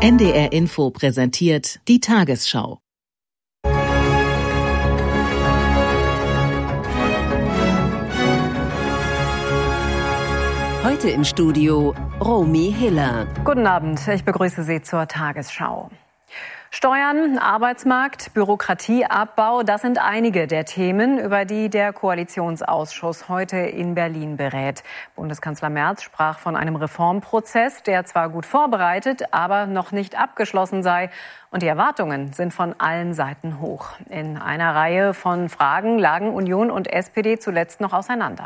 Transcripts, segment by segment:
NDR Info präsentiert die Tagesschau. Heute im Studio Romy Hiller. Guten Abend, ich begrüße Sie zur Tagesschau. Steuern, Arbeitsmarkt, Bürokratieabbau, das sind einige der Themen, über die der Koalitionsausschuss heute in Berlin berät. Bundeskanzler Merz sprach von einem Reformprozess, der zwar gut vorbereitet, aber noch nicht abgeschlossen sei. Und die Erwartungen sind von allen Seiten hoch. In einer Reihe von Fragen lagen Union und SPD zuletzt noch auseinander.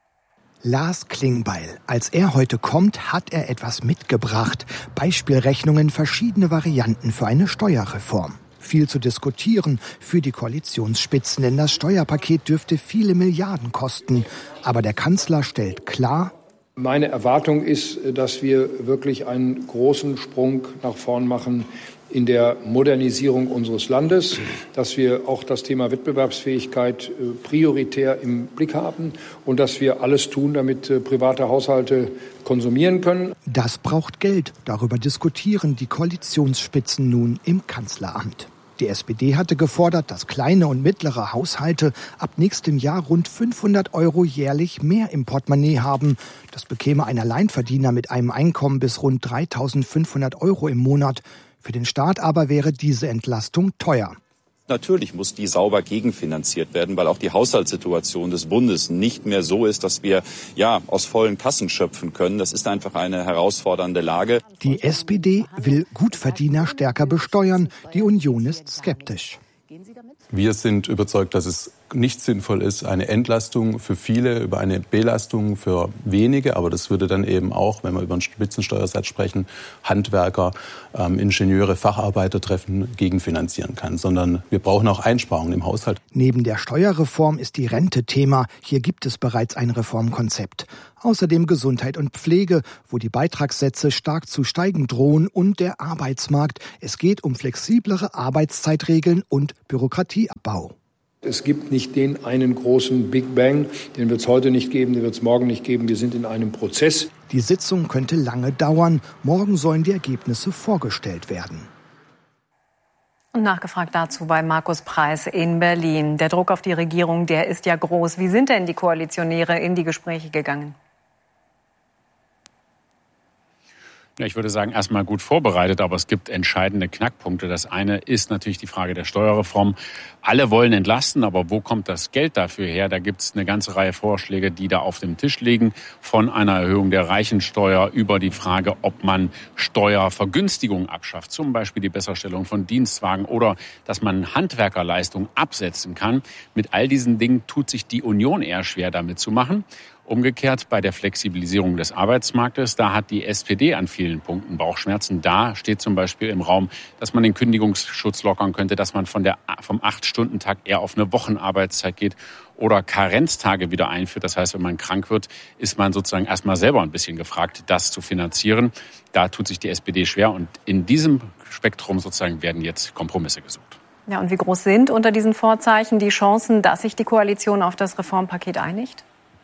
Lars Klingbeil. Als er heute kommt, hat er etwas mitgebracht. Beispielrechnungen, verschiedene Varianten für eine Steuerreform. Viel zu diskutieren für die Koalitionsspitzen, denn das Steuerpaket dürfte viele Milliarden kosten. Aber der Kanzler stellt klar: Meine Erwartung ist, dass wir wirklich einen großen Sprung nach vorn machen in der Modernisierung unseres Landes, dass wir auch das Thema Wettbewerbsfähigkeit prioritär im Blick haben und dass wir alles tun, damit private Haushalte konsumieren können. Das braucht Geld. Darüber diskutieren die Koalitionsspitzen nun im Kanzleramt. Die SPD hatte gefordert, dass kleine und mittlere Haushalte ab nächstem Jahr rund 500 € jährlich mehr im Portemonnaie haben. Das bekäme ein Alleinverdiener mit einem Einkommen bis rund 3.500 € im Monat. Für den Staat aber wäre diese Entlastung teuer. Natürlich muss die sauber gegenfinanziert werden, weil auch die Haushaltssituation des Bundes nicht mehr so ist, dass wir aus vollen Kassen schöpfen können. Das ist einfach eine herausfordernde Lage. Die SPD will Gutverdiener stärker besteuern. Die Union ist skeptisch. Wir sind überzeugt, dass es nicht sinnvoll ist, eine Entlastung für viele über eine Belastung für wenige, aber das würde dann eben auch, wenn wir über einen Spitzensteuersatz sprechen, Handwerker, Ingenieure, Facharbeiter treffen, gegenfinanzieren kann, sondern wir brauchen auch Einsparungen im Haushalt. Neben der Steuerreform ist die Rente Thema. Hier gibt es bereits ein Reformkonzept. Außerdem Gesundheit und Pflege, wo die Beitragssätze stark zu steigen drohen, und der Arbeitsmarkt. Es geht um flexiblere Arbeitszeitregeln und Bürokratieabbau. Es gibt nicht den einen großen Big Bang, den wird es heute nicht geben, den wird es morgen nicht geben. Wir sind in einem Prozess. Die Sitzung könnte lange dauern. Morgen sollen die Ergebnisse vorgestellt werden. Und nachgefragt dazu bei Markus Preiß in Berlin. Der Druck auf die Regierung, der ist ja groß. Wie sind denn die Koalitionäre in die Gespräche gegangen? Ja, ich würde sagen, erstmal gut vorbereitet, aber es gibt entscheidende Knackpunkte. Das eine ist natürlich die Frage der Steuerreform. Alle wollen entlasten, aber wo kommt das Geld dafür her? Da gibt es eine ganze Reihe Vorschläge, die da auf dem Tisch liegen. Von einer Erhöhung der Reichensteuer über die Frage, ob man Steuervergünstigungen abschafft. Zum Beispiel die Besserstellung von Dienstwagen oder dass man Handwerkerleistungen absetzen kann. Mit all diesen Dingen tut sich die Union eher schwer, damit zu machen. Umgekehrt bei der Flexibilisierung des Arbeitsmarktes, da hat die SPD an vielen Punkten Bauchschmerzen. Da steht zum Beispiel im Raum, dass man den Kündigungsschutz lockern könnte, dass man vom 8-Stunden-Tag eher auf eine Wochenarbeitszeit geht oder Karenztage wieder einführt. Das heißt, wenn man krank wird, ist man sozusagen erstmal selber ein bisschen gefragt, das zu finanzieren. Da tut sich die SPD schwer und in diesem Spektrum sozusagen werden jetzt Kompromisse gesucht. Ja, und wie groß sind unter diesen Vorzeichen die Chancen, dass sich die Koalition auf das Reformpaket einigt?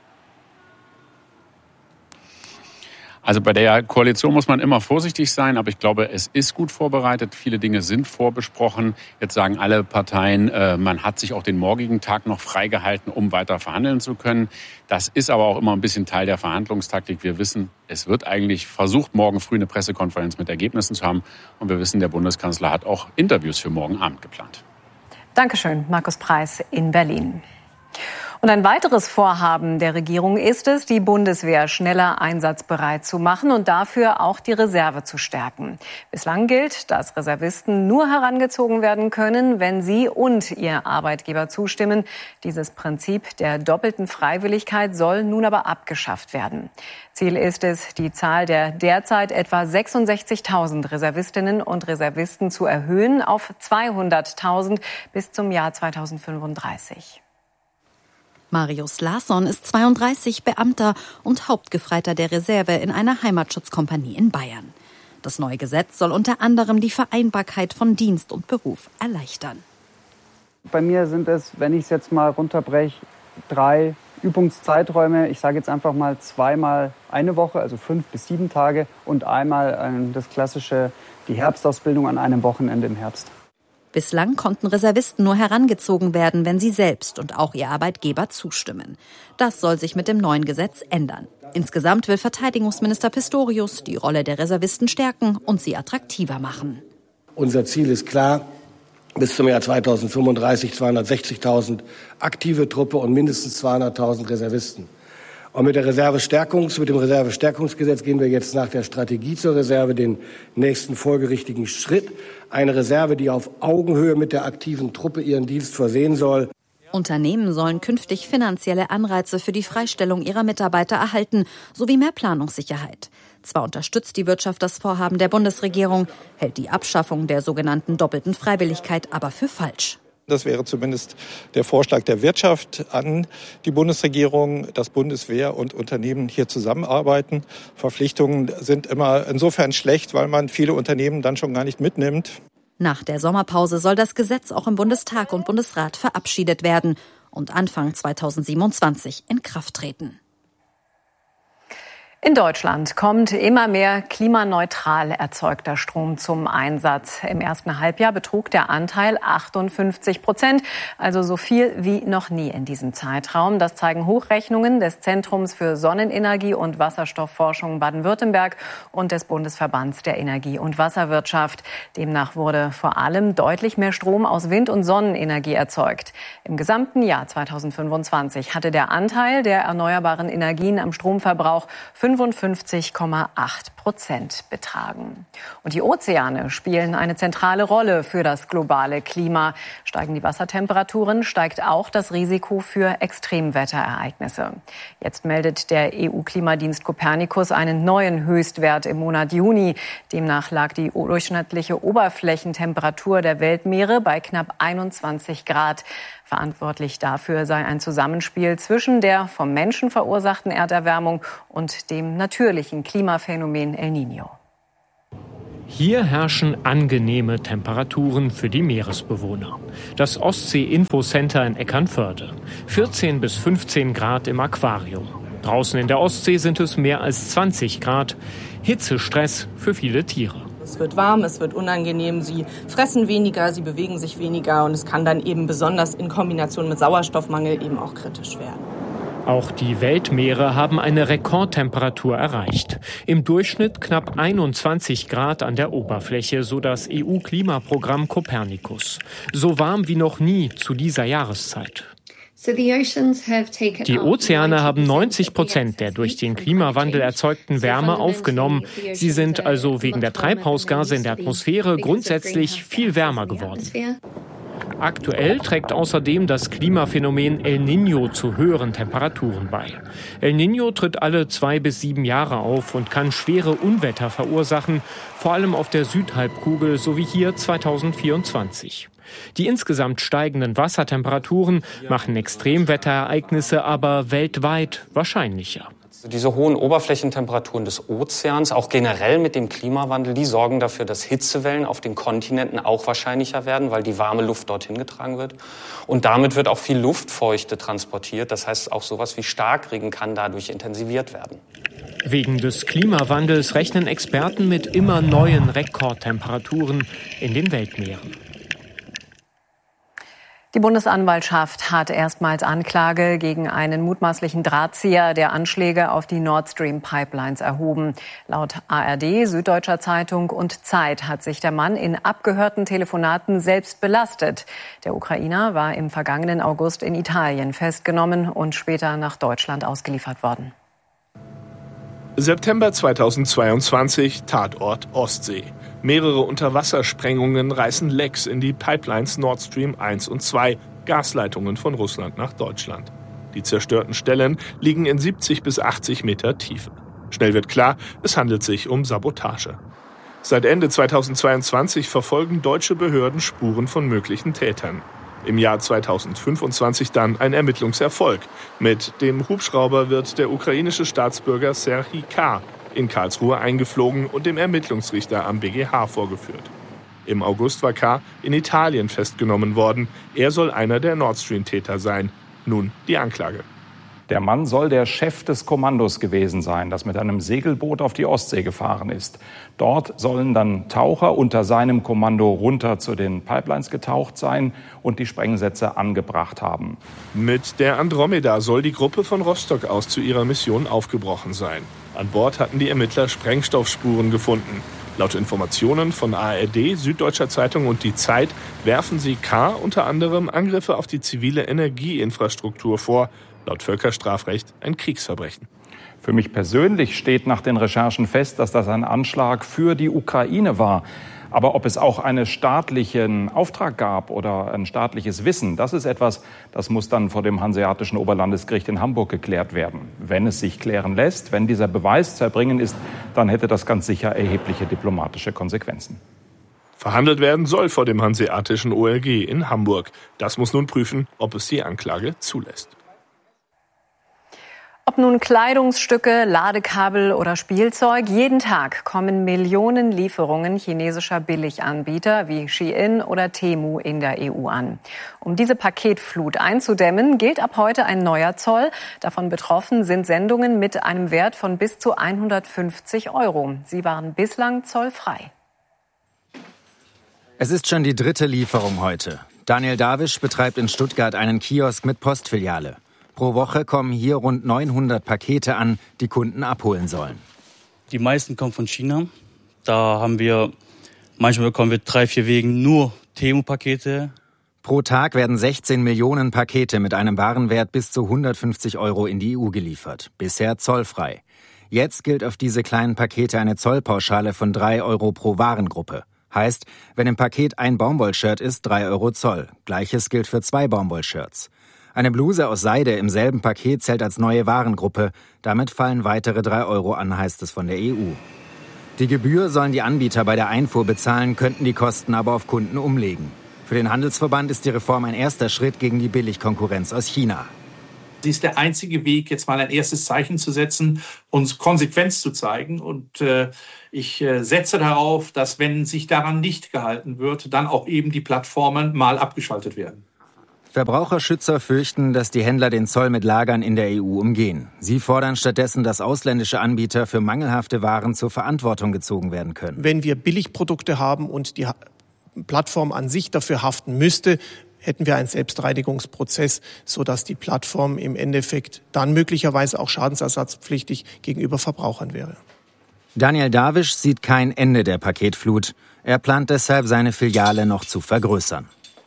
Also bei der Koalition muss man immer vorsichtig sein, aber ich glaube, es ist gut vorbereitet. Viele Dinge sind vorbesprochen. Jetzt sagen alle Parteien, man hat sich auch den morgigen Tag noch freigehalten, um weiter verhandeln zu können. Das ist aber auch immer ein bisschen Teil der Verhandlungstaktik. Wir wissen, es wird eigentlich versucht, morgen früh eine Pressekonferenz mit Ergebnissen zu haben. Und wir wissen, der Bundeskanzler hat auch Interviews für morgen Abend geplant. Dankeschön, Markus Preiß in Berlin. Und ein weiteres Vorhaben der Regierung ist es, die Bundeswehr schneller einsatzbereit zu machen und dafür auch die Reserve zu stärken. Bislang gilt, dass Reservisten nur herangezogen werden können, wenn sie und ihr Arbeitgeber zustimmen. Dieses Prinzip der doppelten Freiwilligkeit soll nun aber abgeschafft werden. Ziel ist es, die Zahl der derzeit etwa 66.000 Reservistinnen und Reservisten zu erhöhen auf 200.000 bis zum Jahr 2035. Marius Larsson ist 32, Beamter und Hauptgefreiter der Reserve in einer Heimatschutzkompanie in Bayern. Das neue Gesetz soll unter anderem die Vereinbarkeit von Dienst und Beruf erleichtern. Bei mir sind es, wenn ich es jetzt mal runterbreche, 3 Übungszeiträume. Ich sage jetzt einfach mal 2-mal eine Woche, also 5 bis 7 Tage und einmal das klassische, die Herbstausbildung an einem Wochenende im Herbst. Bislang konnten Reservisten nur herangezogen werden, wenn sie selbst und auch ihr Arbeitgeber zustimmen. Das soll sich mit dem neuen Gesetz ändern. Insgesamt will Verteidigungsminister Pistorius die Rolle der Reservisten stärken und sie attraktiver machen. Unser Ziel ist klar, bis zum Jahr 2035 260.000 aktive Truppe und mindestens 200.000 Reservisten. Und mit dem Reservestärkungsgesetz gehen wir jetzt nach der Strategie zur Reserve den nächsten folgerichtigen Schritt. Eine Reserve, die auf Augenhöhe mit der aktiven Truppe ihren Dienst versehen soll. Unternehmen sollen künftig finanzielle Anreize für die Freistellung ihrer Mitarbeiter erhalten, sowie mehr Planungssicherheit. Zwar unterstützt die Wirtschaft das Vorhaben der Bundesregierung, hält die Abschaffung der sogenannten doppelten Freiwilligkeit aber für falsch. Das wäre zumindest der Vorschlag der Wirtschaft an die Bundesregierung, dass Bundeswehr und Unternehmen hier zusammenarbeiten. Verpflichtungen sind immer insofern schlecht, weil man viele Unternehmen dann schon gar nicht mitnimmt. Nach der Sommerpause soll das Gesetz auch im Bundestag und Bundesrat verabschiedet werden und Anfang 2027 in Kraft treten. In Deutschland kommt immer mehr klimaneutral erzeugter Strom zum Einsatz. Im ersten Halbjahr betrug der Anteil 58%, also so viel wie noch nie in diesem Zeitraum. Das zeigen Hochrechnungen des Zentrums für Sonnenenergie und Wasserstoffforschung Baden-Württemberg und des Bundesverbands der Energie- und Wasserwirtschaft. Demnach wurde vor allem deutlich mehr Strom aus Wind- und Sonnenenergie erzeugt. Im gesamten Jahr 2025 hatte der Anteil der erneuerbaren Energien am Stromverbrauch 55,8% betragen. Und die Ozeane spielen eine zentrale Rolle für das globale Klima. Steigen die Wassertemperaturen, steigt auch das Risiko für Extremwetterereignisse. Jetzt meldet der EU-Klimadienst Copernicus einen neuen Höchstwert im Monat Juni. Demnach lag die durchschnittliche Oberflächentemperatur der Weltmeere bei knapp 21 Grad. Verantwortlich dafür sei ein Zusammenspiel zwischen der vom Menschen verursachten Erderwärmung und dem natürlichen Klimaphänomen El Niño. Hier herrschen angenehme Temperaturen für die Meeresbewohner. Das Ostsee-Infocenter in Eckernförde. 14 bis 15 Grad im Aquarium. Draußen in der Ostsee sind es mehr als 20 Grad. Hitzestress für viele Tiere. Es wird warm, es wird unangenehm, sie fressen weniger, sie bewegen sich weniger und es kann dann eben besonders in Kombination mit Sauerstoffmangel eben auch kritisch werden. Auch die Weltmeere haben eine Rekordtemperatur erreicht. Im Durchschnitt knapp 21 Grad an der Oberfläche, so das EU-Klimaprogramm Copernicus. So warm wie noch nie zu dieser Jahreszeit. Die Ozeane haben 90% der durch den Klimawandel erzeugten Wärme aufgenommen. Sie sind also wegen der Treibhausgase in der Atmosphäre grundsätzlich viel wärmer geworden. Aktuell trägt außerdem das Klimaphänomen El Niño zu höheren Temperaturen bei. El Niño tritt alle 2 bis 7 Jahre auf und kann schwere Unwetter verursachen, vor allem auf der Südhalbkugel, so wie hier 2024. Die insgesamt steigenden Wassertemperaturen machen Extremwetterereignisse aber weltweit wahrscheinlicher. Diese hohen Oberflächentemperaturen des Ozeans, auch generell mit dem Klimawandel, die sorgen dafür, dass Hitzewellen auf den Kontinenten auch wahrscheinlicher werden, weil die warme Luft dorthin getragen wird. Und damit wird auch viel Luftfeuchte transportiert. Das heißt, auch sowas wie Starkregen kann dadurch intensiviert werden. Wegen des Klimawandels rechnen Experten mit immer neuen Rekordtemperaturen in den Weltmeeren. Die Bundesanwaltschaft hat erstmals Anklage gegen einen mutmaßlichen Drahtzieher der Anschläge auf die Nord Stream Pipelines erhoben. Laut ARD, Süddeutscher Zeitung und Zeit hat sich der Mann in abgehörten Telefonaten selbst belastet. Der Ukrainer war im vergangenen August in Italien festgenommen und später nach Deutschland ausgeliefert worden. September 2022, Tatort Ostsee. Mehrere Unterwassersprengungen reißen Lecks in die Pipelines Nord Stream 1 und 2, Gasleitungen von Russland nach Deutschland. Die zerstörten Stellen liegen in 70 bis 80 Meter Tiefe. Schnell wird klar, es handelt sich um Sabotage. Seit Ende 2022 verfolgen deutsche Behörden Spuren von möglichen Tätern. Im Jahr 2025 dann ein Ermittlungserfolg. Mit dem Hubschrauber wird der ukrainische Staatsbürger Serhii K. in Karlsruhe eingeflogen und dem Ermittlungsrichter am BGH vorgeführt. Im August war K. in Italien festgenommen worden. Er soll einer der Nord Stream-Täter sein. Nun die Anklage. Der Mann soll der Chef des Kommandos gewesen sein, das mit einem Segelboot auf die Ostsee gefahren ist. Dort sollen dann Taucher unter seinem Kommando runter zu den Pipelines getaucht sein und die Sprengsätze angebracht haben. Mit der Andromeda soll die Gruppe von Rostock aus zu ihrer Mission aufgebrochen sein. An Bord hatten die Ermittler Sprengstoffspuren gefunden. Laut Informationen von ARD, Süddeutscher Zeitung und Die Zeit werfen sie K. unter anderem Angriffe auf die zivile Energieinfrastruktur vor. Laut Völkerstrafrecht ein Kriegsverbrechen. Für mich persönlich steht nach den Recherchen fest, dass das ein Anschlag für die Ukraine war. Aber ob es auch einen staatlichen Auftrag gab oder ein staatliches Wissen, das ist etwas, das muss dann vor dem Hanseatischen Oberlandesgericht in Hamburg geklärt werden. Wenn es sich klären lässt, wenn dieser Beweis zu erbringen ist, dann hätte das ganz sicher erhebliche diplomatische Konsequenzen. Verhandelt werden soll vor dem Hanseatischen OLG in Hamburg. Das muss nun prüfen, ob es die Anklage zulässt. Ob nun Kleidungsstücke, Ladekabel oder Spielzeug, jeden Tag kommen Millionen Lieferungen chinesischer Billiganbieter wie Shein oder Temu in der EU an. Um diese Paketflut einzudämmen, gilt ab heute ein neuer Zoll. Davon betroffen sind Sendungen mit einem Wert von bis zu 150 €. Sie waren bislang zollfrei. Es ist schon die 3. Lieferung heute. Daniel Dawisch betreibt in Stuttgart einen Kiosk mit Postfiliale. Pro Woche kommen hier rund 900 Pakete an, die Kunden abholen sollen. Die meisten kommen von China. Manchmal bekommen wir 3-4 Wegen nur Temu-Pakete. Pro Tag werden 16 Millionen Pakete mit einem Warenwert bis zu 150 € in die EU geliefert. Bisher zollfrei. Jetzt gilt auf diese kleinen Pakete eine Zollpauschale von 3 € pro Warengruppe. Heißt, wenn im Paket ein Baumwollshirt ist, 3 € Zoll. Gleiches gilt für 2 Baumwollshirts. Eine Bluse aus Seide im selben Paket zählt als neue Warengruppe. Damit fallen weitere 3 € an, heißt es von der EU. Die Gebühr sollen die Anbieter bei der Einfuhr bezahlen, könnten die Kosten aber auf Kunden umlegen. Für den Handelsverband ist die Reform ein erster Schritt gegen die Billigkonkurrenz aus China. Sie ist der einzige Weg, jetzt mal ein erstes Zeichen zu setzen, uns Konsequenz zu zeigen. Und ich setze darauf, dass, wenn sich daran nicht gehalten wird, dann auch eben die Plattformen mal abgeschaltet werden. Verbraucherschützer fürchten, dass die Händler den Zoll mit Lagern in der EU umgehen. Sie fordern stattdessen, dass ausländische Anbieter für mangelhafte Waren zur Verantwortung gezogen werden können. Wenn wir Billigprodukte haben und die Plattform an sich dafür haften müsste, hätten wir einen Selbstreinigungsprozess, sodass die Plattform im Endeffekt dann möglicherweise auch schadensersatzpflichtig gegenüber Verbrauchern wäre. Daniel Dawisch sieht kein Ende der Paketflut. Er plant deshalb, seine Filiale noch zu vergrößern.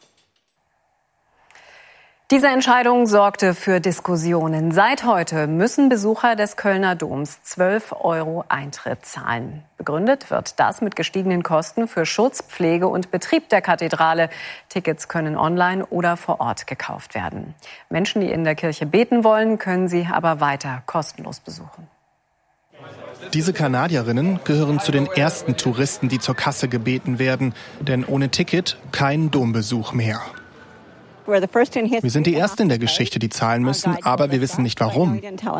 Diese Entscheidung sorgte für Diskussionen. Seit heute müssen Besucher des Kölner Doms 12 € Eintritt zahlen. Begründet wird das mit gestiegenen Kosten für Schutz, Pflege und Betrieb der Kathedrale. Tickets können online oder vor Ort gekauft werden. Menschen, die in der Kirche beten wollen, können sie aber weiter kostenlos besuchen. Diese Kanadierinnen gehören zu den ersten Touristen, die zur Kasse gebeten werden. Denn ohne Ticket kein Dombesuch mehr. Wir sind die Ersten in der Geschichte, die zahlen müssen, aber wir wissen nicht warum.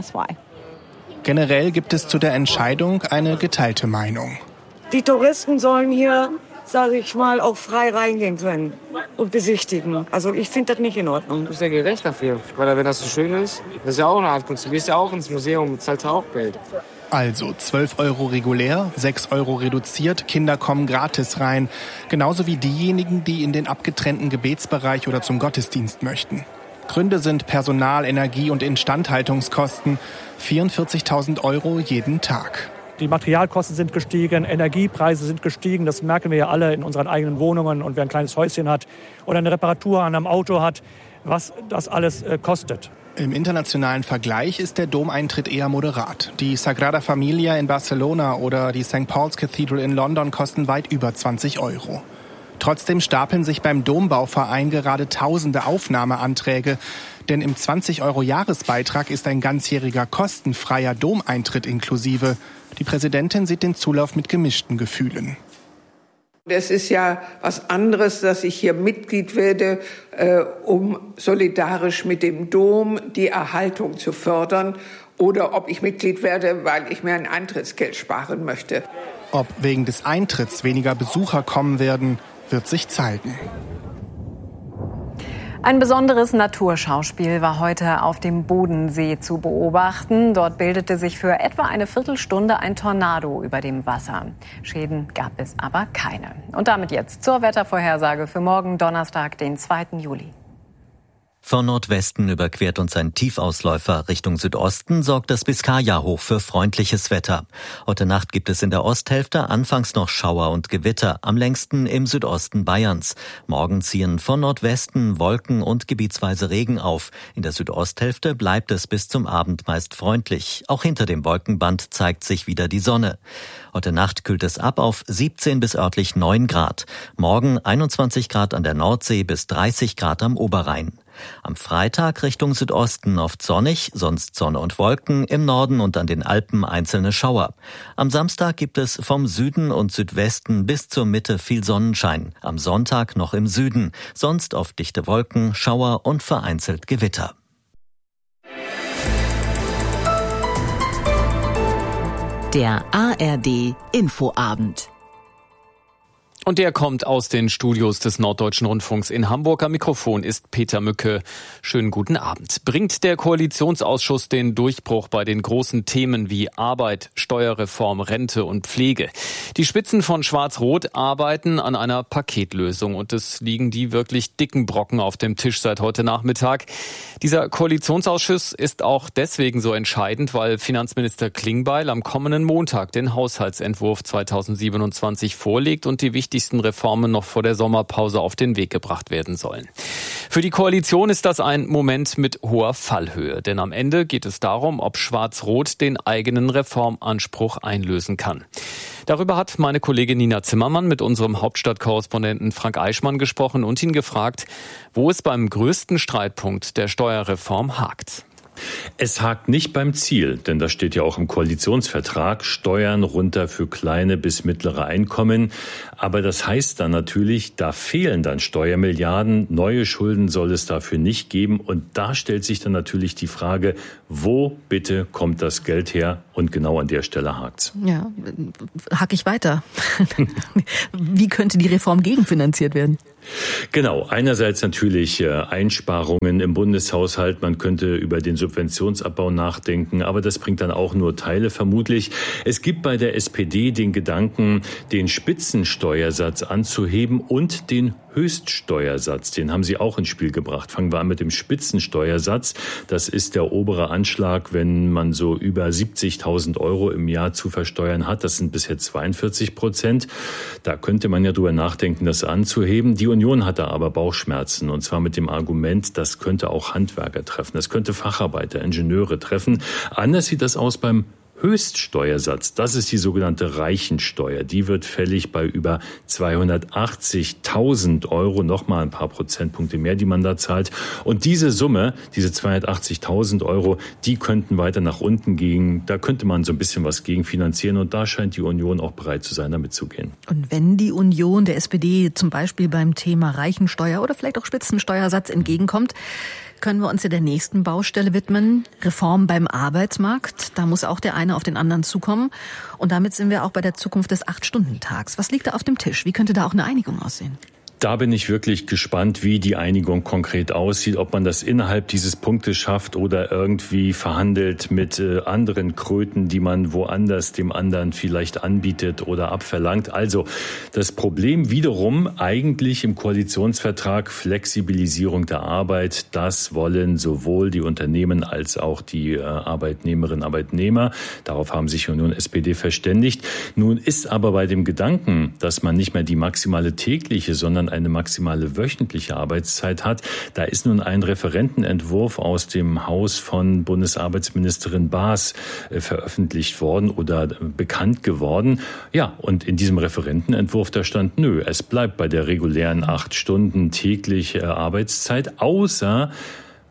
Generell gibt es zu der Entscheidung eine geteilte Meinung. Die Touristen sollen hier, sage ich mal, auch frei reingehen können und besichtigen. Also ich finde das nicht in Ordnung. Du bist ja gerecht dafür, weil wenn das so schön ist, das ist ja auch eine Art Kunst. Du gehst ja auch ins Museum, zahlst auch Geld. Also 12 € regulär, 6 € reduziert, Kinder kommen gratis rein. Genauso wie diejenigen, die in den abgetrennten Gebetsbereich oder zum Gottesdienst möchten. Gründe sind Personal-, Energie- und Instandhaltungskosten. 44.000 € jeden Tag. Die Materialkosten sind gestiegen, Energiepreise sind gestiegen. Das merken wir ja alle in unseren eigenen Wohnungen. Und wer ein kleines Häuschen hat oder eine Reparatur an einem Auto hat, was das alles kostet. Im internationalen Vergleich ist der Domeintritt eher moderat. Die Sagrada Familia in Barcelona oder die St. Paul's Cathedral in London kosten weit über 20 €. Trotzdem stapeln sich beim Dombauverein gerade tausende Aufnahmeanträge. Denn im 20 € Jahresbeitrag ist ein ganzjähriger kostenfreier Domeintritt inklusive. Die Präsidentin sieht den Zulauf mit gemischten Gefühlen. Es ist ja was anderes, dass ich hier Mitglied werde, um solidarisch mit dem Dom die Erhaltung zu fördern, oder ob ich Mitglied werde, weil ich mir ein Eintrittsgeld sparen möchte. Ob wegen des Eintritts weniger Besucher kommen werden, wird sich zeigen. Ein besonderes Naturschauspiel war heute auf dem Bodensee zu beobachten. Dort bildete sich für etwa eine Viertelstunde ein Tornado über dem Wasser. Schäden gab es aber keine. Und damit jetzt zur Wettervorhersage für morgen Donnerstag, den 2. Juli. Von Nordwesten überquert uns ein Tiefausläufer. Richtung Südosten sorgt das Biskaya-Hoch für freundliches Wetter. Heute Nacht gibt es in der Osthälfte anfangs noch Schauer und Gewitter, am längsten im Südosten Bayerns. Morgen ziehen von Nordwesten Wolken und gebietsweise Regen auf. In der Südosthälfte bleibt es bis zum Abend meist freundlich. Auch hinter dem Wolkenband zeigt sich wieder die Sonne. Heute Nacht kühlt es ab auf 17 bis örtlich 9 Grad. Morgen 21 Grad an der Nordsee bis 30 Grad am Oberrhein. Am Freitag Richtung Südosten oft sonnig, sonst Sonne und Wolken, im Norden und an den Alpen einzelne Schauer. Am Samstag gibt es vom Süden und Südwesten bis zur Mitte viel Sonnenschein. Am Sonntag noch im Süden, sonst oft dichte Wolken, Schauer und vereinzelt Gewitter. Der ARD Infoabend. Und der kommt aus den Studios des Norddeutschen Rundfunks in Hamburg. Am Mikrofon ist Peter Mücke. Schönen guten Abend. Bringt der Koalitionsausschuss den Durchbruch bei den großen Themen wie Arbeit, Steuerreform, Rente und Pflege? Die Spitzen von Schwarz-Rot arbeiten an einer Paketlösung und es liegen die wirklich dicken Brocken auf dem Tisch seit heute Nachmittag. Dieser Koalitionsausschuss ist auch deswegen so entscheidend, weil Finanzminister Klingbeil am kommenden Montag den Haushaltsentwurf 2027 vorlegt und die wichtigsten Reformen noch vor der Sommerpause auf den Weg gebracht werden sollen. Für die Koalition ist das ein Moment mit hoher Fallhöhe, denn am Ende geht es darum, ob Schwarz-Rot den eigenen Reformanspruch einlösen kann. Darüber hat meine Kollegin Nina Zimmermann mit unserem Hauptstadtkorrespondenten Frank Eichmann gesprochen und ihn gefragt, wo es beim größten Streitpunkt der Steuerreform hakt. Es hakt nicht beim Ziel, denn das steht ja auch im Koalitionsvertrag, Steuern runter für kleine bis mittlere Einkommen. Aber das heißt dann natürlich, da fehlen dann Steuermilliarden, neue Schulden soll es dafür nicht geben. Und da stellt sich dann natürlich die Frage, wo bitte kommt das Geld her? Und genau an der Stelle hakt's. Ja, hake ich weiter. Wie könnte die Reform gegenfinanziert werden? Genau, einerseits natürlich Einsparungen im Bundeshaushalt. Man könnte über den Subventionsabbau nachdenken, aber das bringt dann auch nur Teile vermutlich. Es gibt bei der SPD den Gedanken, den Spitzensteuersatz anzuheben und den Höchststeuersatz, den haben Sie auch ins Spiel gebracht. Fangen wir an mit dem Spitzensteuersatz. Das ist der obere Anschlag, wenn man so über 70.000 Euro im Jahr zu versteuern hat. Das sind bisher 42%. Da könnte man ja drüber nachdenken, das anzuheben. Die Union hat da aber Bauchschmerzen, und zwar mit dem Argument, das könnte auch Handwerker treffen, das könnte Facharbeiter, Ingenieure treffen. Anders sieht das aus beim Höchststeuersatz. Das ist die sogenannte Reichensteuer. Die wird fällig bei über 280.000 Euro, nochmal ein paar Prozentpunkte mehr, die man da zahlt. Und diese Summe, diese 280.000 Euro, die könnten weiter nach unten gehen. Da könnte man so ein bisschen was gegenfinanzieren, und da scheint die Union auch bereit zu sein, damit zu gehen. Und wenn die Union der SPD zum Beispiel beim Thema Reichensteuer oder vielleicht auch Spitzensteuersatz entgegenkommt, können wir uns ja der nächsten Baustelle widmen, Reform beim Arbeitsmarkt. Da muss auch der eine auf den anderen zukommen. Und damit sind wir auch bei der Zukunft des 8-Stunden-Tags. Was liegt da auf dem Tisch? Wie könnte da auch eine Einigung aussehen? Da bin ich wirklich gespannt, wie die Einigung konkret aussieht, ob man das innerhalb dieses Punktes schafft oder irgendwie verhandelt mit anderen Kröten, die man woanders dem anderen vielleicht anbietet oder abverlangt. Also das Problem wiederum eigentlich im Koalitionsvertrag Flexibilisierung der Arbeit. Das wollen sowohl die Unternehmen als auch die Arbeitnehmerinnen und Arbeitnehmer. Darauf haben sich Union und SPD verständigt. Nun ist aber bei dem Gedanken, dass man nicht mehr die maximale tägliche, sondern eine maximale wöchentliche Arbeitszeit hat. Da ist nun ein Referentenentwurf aus dem Haus von Bundesarbeitsministerin Baas veröffentlicht worden oder bekannt geworden. Ja, und in diesem Referentenentwurf, da stand, nö, es bleibt bei der regulären 8 Stunden täglich Arbeitszeit, außer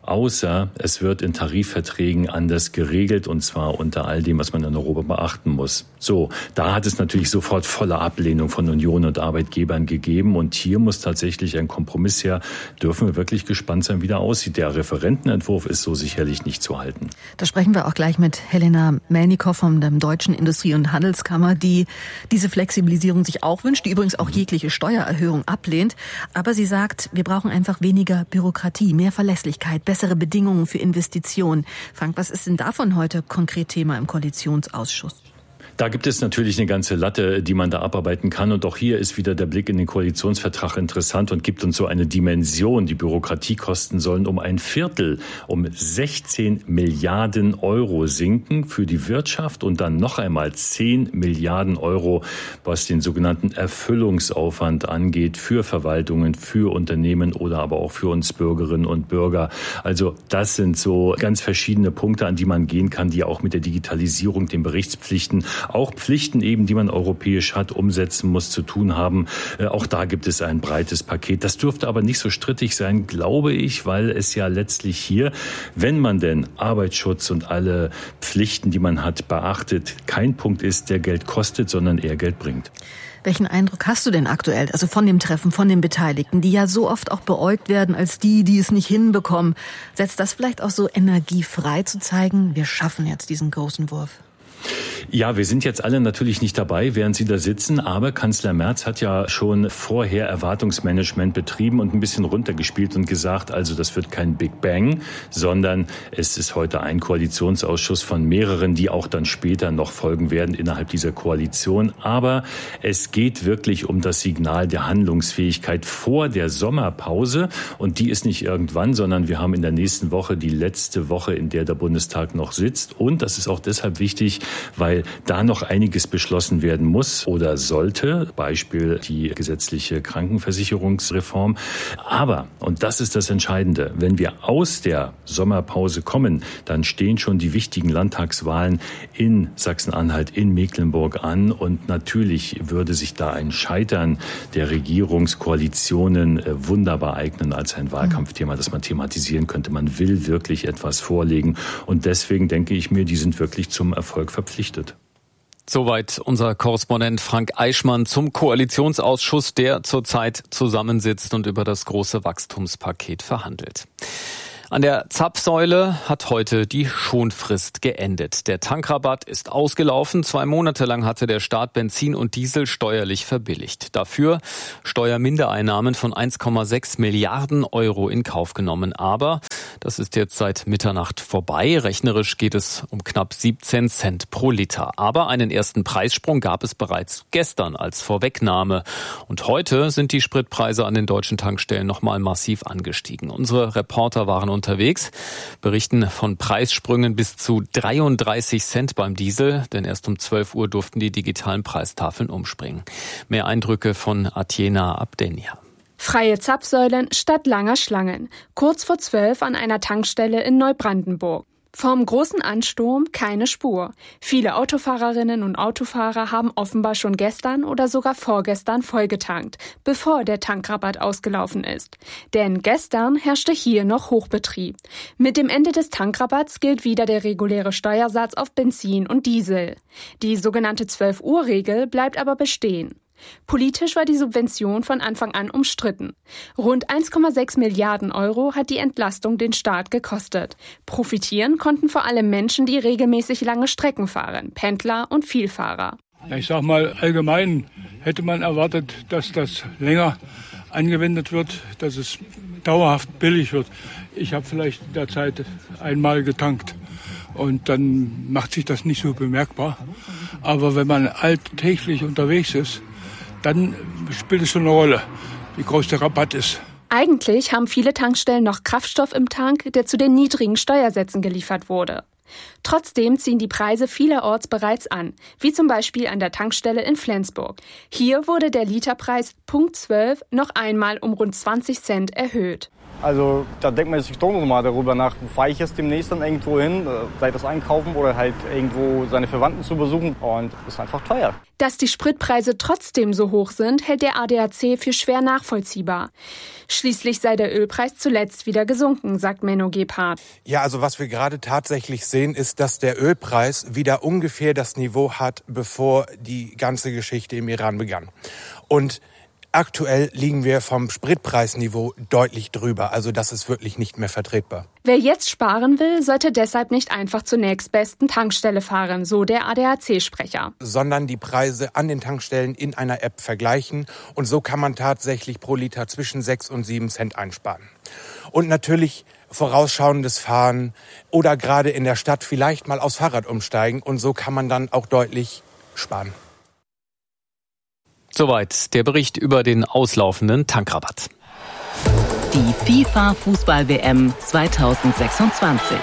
außer es wird in Tarifverträgen anders geregelt, und zwar unter all dem, was man in Europa beachten muss. So, da hat es natürlich sofort volle Ablehnung von Union und Arbeitgebern gegeben, und hier muss tatsächlich ein Kompromiss her. Dürfen wir wirklich gespannt sein, wie der aussieht. Der Referentenentwurf ist so sicherlich nicht zu halten. Da sprechen wir auch gleich mit Helena Melnikow von der Deutschen Industrie- und Handelskammer, die diese Flexibilisierung sich auch wünscht, die übrigens auch jegliche Steuererhöhung ablehnt. Aber sie sagt, wir brauchen einfach weniger Bürokratie, mehr Verlässlichkeit, bessere Bedingungen für Investitionen. Frank, was ist denn davon heute konkret Thema im Koalitionsausschuss? Da gibt es natürlich eine ganze Latte, die man da abarbeiten kann. Und auch hier ist wieder der Blick in den Koalitionsvertrag interessant und gibt uns so eine Dimension. Die Bürokratiekosten sollen um 1/4, um 16 Milliarden Euro sinken für die Wirtschaft und dann noch einmal 10 Milliarden Euro, was den sogenannten Erfüllungsaufwand angeht, für Verwaltungen, für Unternehmen oder aber auch für uns Bürgerinnen und Bürger. Also das sind so ganz verschiedene Punkte, an die man gehen kann, die auch mit der Digitalisierung, den Berichtspflichten, auch Pflichten eben, die man europäisch hat, umsetzen muss, zu tun haben. Auch da gibt es ein breites Paket. Das dürfte aber nicht so strittig sein, glaube ich, weil es ja letztlich hier, wenn man denn Arbeitsschutz und alle Pflichten, die man hat, beachtet, kein Punkt ist, der Geld kostet, sondern eher Geld bringt. Welchen Eindruck hast du denn aktuell, also von dem Treffen, von den Beteiligten, die ja so oft auch beäugt werden als die es nicht hinbekommen? Setzt das vielleicht auch so Energie frei zu zeigen, wir schaffen jetzt diesen großen Wurf? Ja, wir sind jetzt alle natürlich nicht dabei, während Sie da sitzen, aber Kanzler Merz hat ja schon vorher Erwartungsmanagement betrieben und ein bisschen runtergespielt und gesagt, also das wird kein Big Bang, sondern es ist heute ein Koalitionsausschuss von mehreren, die auch dann später noch folgen werden innerhalb dieser Koalition. Aber es geht wirklich um das Signal der Handlungsfähigkeit vor der Sommerpause, und die ist nicht irgendwann, sondern wir haben in der nächsten Woche die letzte Woche, in der der Bundestag noch sitzt, und das ist auch deshalb wichtig, weil da noch einiges beschlossen werden muss oder sollte, Beispiel die gesetzliche Krankenversicherungsreform. Aber, und das ist das Entscheidende, wenn wir aus der Sommerpause kommen, dann stehen schon die wichtigen Landtagswahlen in Sachsen-Anhalt, in Mecklenburg an, und natürlich würde sich da ein Scheitern der Regierungskoalitionen wunderbar eignen als ein Wahlkampfthema, das man thematisieren könnte. Man will wirklich etwas vorlegen, und deswegen denke ich mir, die sind wirklich zum Erfolg verpflichtet. Soweit unser Korrespondent Frank Eichmann zum Koalitionsausschuss, der zurzeit zusammensitzt und über das große Wachstumspaket verhandelt. An der Zapfsäule hat heute die Schonfrist geendet. Der Tankrabatt ist ausgelaufen. 2 Monate lang hatte der Staat Benzin und Diesel steuerlich verbilligt. Dafür Steuermindereinnahmen von 1,6 Milliarden Euro in Kauf genommen. Aber das ist jetzt seit Mitternacht vorbei. Rechnerisch geht es um knapp 17 Cent pro Liter. Aber einen ersten Preissprung gab es bereits gestern als Vorwegnahme. Und heute sind die Spritpreise an den deutschen Tankstellen nochmal massiv angestiegen. Unsere Reporter waren unterwegs, berichten von Preissprüngen bis zu 33 Cent beim Diesel, denn erst um 12 Uhr durften die digitalen Preistafeln umspringen. Mehr Eindrücke von Atjena Abdenia. Freie Zapfsäulen statt langer Schlangen. Kurz vor 12 an einer Tankstelle in Neubrandenburg. Vom großen Ansturm keine Spur. Viele Autofahrerinnen und Autofahrer haben offenbar schon gestern oder sogar vorgestern vollgetankt, bevor der Tankrabatt ausgelaufen ist. Denn gestern herrschte hier noch Hochbetrieb. Mit dem Ende des Tankrabatts gilt wieder der reguläre Steuersatz auf Benzin und Diesel. Die sogenannte 12-Uhr-Regel bleibt aber bestehen. Politisch war die Subvention von Anfang an umstritten. Rund 1,6 Milliarden Euro hat die Entlastung den Staat gekostet. Profitieren konnten vor allem Menschen, die regelmäßig lange Strecken fahren, Pendler und Vielfahrer. Ja, ich sag mal, allgemein hätte man erwartet, dass das länger angewendet wird, dass es dauerhaft billig wird. Ich habe vielleicht in der Zeit einmal getankt und dann macht sich das nicht so bemerkbar. Aber wenn man alltäglich unterwegs ist, dann spielt es schon eine Rolle, wie groß der Rabatt ist. Eigentlich haben viele Tankstellen noch Kraftstoff im Tank, der zu den niedrigen Steuersätzen geliefert wurde. Trotzdem ziehen die Preise vielerorts bereits an, wie zum Beispiel an der Tankstelle in Flensburg. Hier wurde der Literpreis Punkt 12 noch einmal um rund 20 Cent erhöht. Also da denkt man sich doch noch mal darüber nach, fahre ich jetzt demnächst dann irgendwo hin, sei das einkaufen oder halt irgendwo seine Verwandten zu besuchen, und ist einfach teuer. Dass die Spritpreise trotzdem so hoch sind, hält der ADAC für schwer nachvollziehbar. Schließlich sei der Ölpreis zuletzt wieder gesunken, sagt Menno Gebhardt. Ja, also was wir gerade tatsächlich sehen, ist, dass der Ölpreis wieder ungefähr das Niveau hat, bevor die ganze Geschichte im Iran begann. Und aktuell liegen wir vom Spritpreisniveau deutlich drüber. Also das ist wirklich nicht mehr vertretbar. Wer jetzt sparen will, sollte deshalb nicht einfach zur nächstbesten Tankstelle fahren, so der ADAC-Sprecher. Sondern die Preise an den Tankstellen in einer App vergleichen. Und so kann man tatsächlich pro Liter zwischen 6 und 7 Cent einsparen. Und natürlich vorausschauendes Fahren oder gerade in der Stadt vielleicht mal aufs Fahrrad umsteigen. Und so kann man dann auch deutlich sparen. Soweit der Bericht über den auslaufenden Tankrabatt. Die FIFA-Fußball-WM 2026.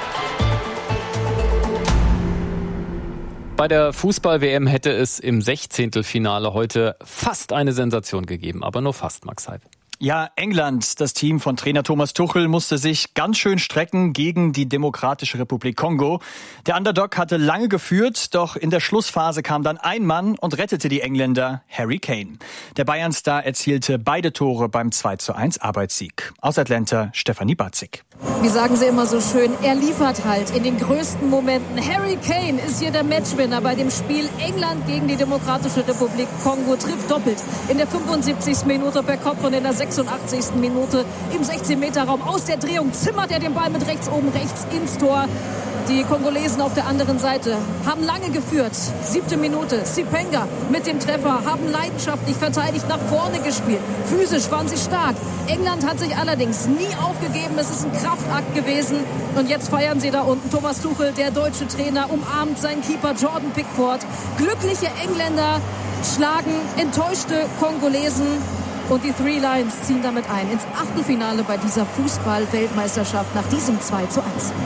Bei der Fußball-WM hätte es im 16. Finale heute fast eine Sensation gegeben, aber nur fast, Max Heib. Ja, England, das Team von Trainer Thomas Tuchel, musste sich ganz schön strecken gegen die Demokratische Republik Kongo. Der Underdog hatte lange geführt, doch in der Schlussphase kam dann ein Mann und rettete die Engländer, Harry Kane. Der Bayern-Star erzielte beide Tore beim 2:1 Arbeitssieg. Aus Atlanta, Stefanie Batzig. Wie sagen sie immer so schön, er liefert halt in den größten Momenten. Harry Kane ist hier der Matchwinner bei dem Spiel England gegen die Demokratische Republik Kongo, trifft doppelt. In der 75. Minute per Kopf und in der 86. Minute im 16-Meter-Raum aus der Drehung zimmert er den Ball mit rechts oben rechts ins Tor. Die Kongolesen auf der anderen Seite haben lange geführt. 7. Minute, Sipenga mit dem Treffer, haben leidenschaftlich verteidigt, nach vorne gespielt. Physisch waren sie stark. England hat sich allerdings nie aufgegeben. Es ist ein Kraftakt gewesen. Und jetzt feiern sie da unten. Thomas Tuchel, der deutsche Trainer, umarmt seinen Keeper Jordan Pickford. Glückliche Engländer schlagen enttäuschte Kongolesen. Und die Three Lions ziehen damit ein ins Achtelfinale bei dieser Fußball-Weltmeisterschaft nach diesem 2:1.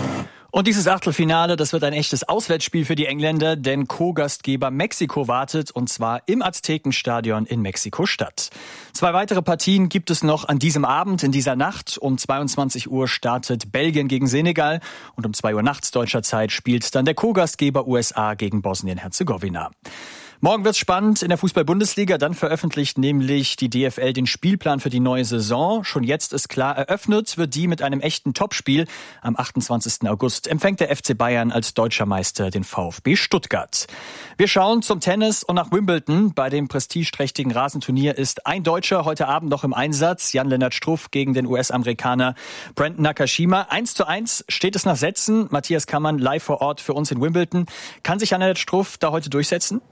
Und dieses Achtelfinale, das wird ein echtes Auswärtsspiel für die Engländer, denn Co-Gastgeber Mexiko wartet, und zwar im Aztekenstadion in Mexiko-Stadt. 2 weitere Partien gibt es noch an diesem Abend, in dieser Nacht. Um 22 Uhr startet Belgien gegen Senegal und um 2 Uhr nachts deutscher Zeit spielt dann der Co-Gastgeber USA gegen Bosnien-Herzegowina. Morgen wird's spannend in der Fußball-Bundesliga. Dann veröffentlicht nämlich die DFL den Spielplan für die neue Saison. Schon jetzt ist klar, eröffnet wird die mit einem echten Topspiel. Am 28. August empfängt der FC Bayern als deutscher Meister den VfB Stuttgart. Wir schauen zum Tennis und nach Wimbledon. Bei dem prestigeträchtigen Rasenturnier ist ein Deutscher heute Abend noch im Einsatz. Jan-Lennart Struff gegen den US-Amerikaner Brandon Nakashima. 1:1 steht es nach Sätzen. Matthias Kammann live vor Ort für uns in Wimbledon. Kann sich Jan-Lennart Struff da heute durchsetzen?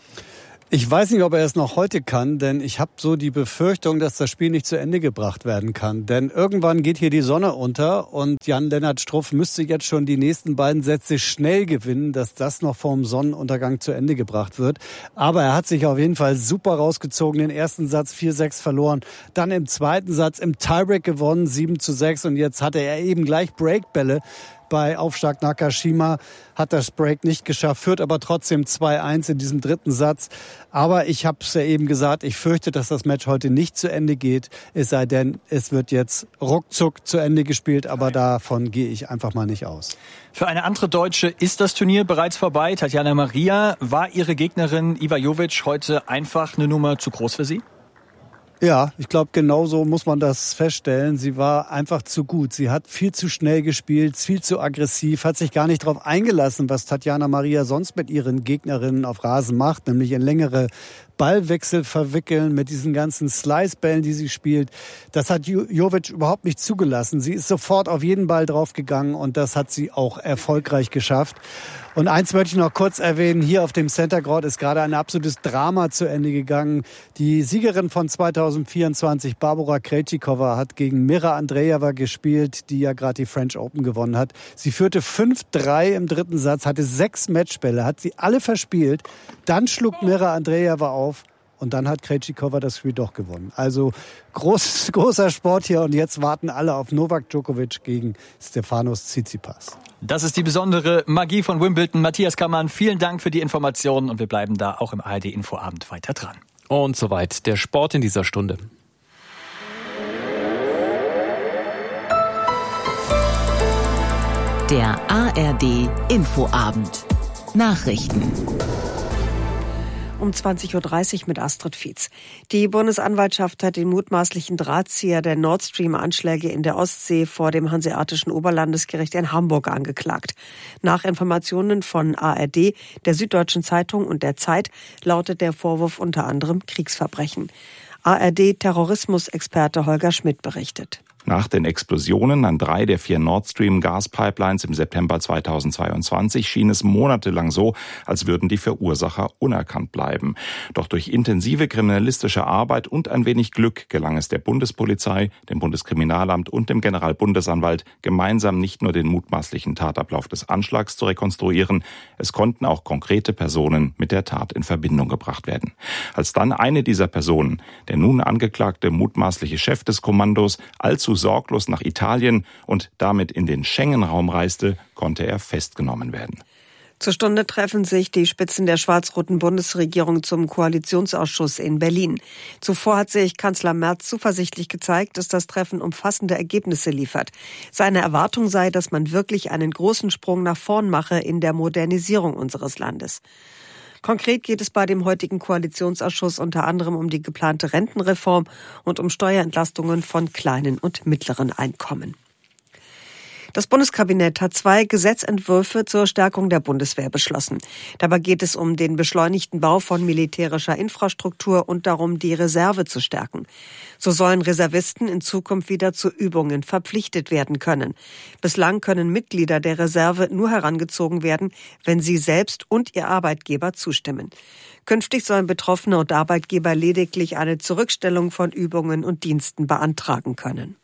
Ich weiß nicht, ob er es noch heute kann, denn ich habe so die Befürchtung, dass das Spiel nicht zu Ende gebracht werden kann. Denn irgendwann geht hier die Sonne unter und Jan-Lennart Struff müsste jetzt schon die nächsten beiden Sätze schnell gewinnen, dass das noch vorm Sonnenuntergang zu Ende gebracht wird. Aber er hat sich auf jeden Fall super rausgezogen. Den ersten Satz 4:6 verloren, dann im zweiten Satz im Tiebreak gewonnen, 7:6. Und jetzt hatte er eben gleich Breakbälle. Bei Aufschlag Nakashima hat das Break nicht geschafft, führt aber trotzdem 2:1 in diesem dritten Satz. Aber ich habe es ja eben gesagt, ich fürchte, dass das Match heute nicht zu Ende geht. Es sei denn, es wird jetzt ruckzuck zu Ende gespielt, aber davon gehe ich einfach mal nicht aus. Für eine andere Deutsche ist das Turnier bereits vorbei. Tatjana Maria, war ihre Gegnerin Iva Jovic heute einfach eine Nummer zu groß für sie? Ja, ich glaube, genau so muss man das feststellen. Sie war einfach zu gut. Sie hat viel zu schnell gespielt, viel zu aggressiv, hat sich gar nicht darauf eingelassen, was Tatjana Maria sonst mit ihren Gegnerinnen auf Rasen macht, nämlich in längere Ballwechsel verwickeln mit diesen ganzen Slice-Bällen, die sie spielt. Das hat Jovic überhaupt nicht zugelassen. Sie ist sofort auf jeden Ball draufgegangen und das hat sie auch erfolgreich geschafft. Und eins möchte ich noch kurz erwähnen, hier auf dem Center Court ist gerade ein absolutes Drama zu Ende gegangen. Die Siegerin von 2024, Barbora Krejcikova, hat gegen Mira Andreeva gespielt, die ja gerade die French Open gewonnen hat. Sie führte 5:3 im dritten Satz, hatte 6 Matchbälle, hat sie alle verspielt. Dann schlug Mira Andreeva auf. Und dann hat Krejcikova das Spiel doch gewonnen. Also großer Sport hier. Und jetzt warten alle auf Novak Djokovic gegen Stefanos Tsitsipas. Das ist die besondere Magie von Wimbledon. Matthias Kammann, vielen Dank für die Informationen. Und wir bleiben da auch im ARD-Infoabend weiter dran. Und soweit der Sport in dieser Stunde. Der ARD Infoabend. Nachrichten. Um 20.30 Uhr mit Astrid Fietz. Die Bundesanwaltschaft hat den mutmaßlichen Drahtzieher der Nord Stream-Anschläge in der Ostsee vor dem Hanseatischen Oberlandesgericht in Hamburg angeklagt. Nach Informationen von ARD, der Süddeutschen Zeitung und der Zeit lautet der Vorwurf unter anderem Kriegsverbrechen. ARD-Terrorismusexperte Holger Schmidt berichtet. Nach den Explosionen an 3 der 4 Nord Stream Gaspipelines im September 2022 schien es monatelang so, als würden die Verursacher unerkannt bleiben. Doch durch intensive kriminalistische Arbeit und ein wenig Glück gelang es der Bundespolizei, dem Bundeskriminalamt und dem Generalbundesanwalt, gemeinsam nicht nur den mutmaßlichen Tatablauf des Anschlags zu rekonstruieren, es konnten auch konkrete Personen mit der Tat in Verbindung gebracht werden. Als dann eine dieser Personen, der nun angeklagte mutmaßliche Chef des Kommandos, allzu sorglos nach Italien und damit in den Schengen-Raum reiste, konnte er festgenommen werden. Zur Stunde treffen sich die Spitzen der schwarz-roten Bundesregierung zum Koalitionsausschuss in Berlin. Zuvor hat sich Kanzler Merz zuversichtlich gezeigt, dass das Treffen umfassende Ergebnisse liefert. Seine Erwartung sei, dass man wirklich einen großen Sprung nach vorn mache in der Modernisierung unseres Landes. Konkret geht es bei dem heutigen Koalitionsausschuss unter anderem um die geplante Rentenreform und um Steuerentlastungen von kleinen und mittleren Einkommen. Das Bundeskabinett hat 2 Gesetzentwürfe zur Stärkung der Bundeswehr beschlossen. Dabei geht es um den beschleunigten Bau von militärischer Infrastruktur und darum, die Reserve zu stärken. So sollen Reservisten in Zukunft wieder zu Übungen verpflichtet werden können. Bislang können Mitglieder der Reserve nur herangezogen werden, wenn sie selbst und ihr Arbeitgeber zustimmen. Künftig sollen Betroffene und Arbeitgeber lediglich eine Zurückstellung von Übungen und Diensten beantragen können.